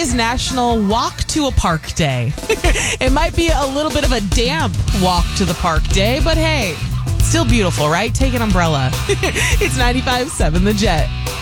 is National Walk to a Park Day. It might be a little bit of a damp walk to the park day, but hey, still beautiful, right? Take an umbrella. It's 95.7 The Jet.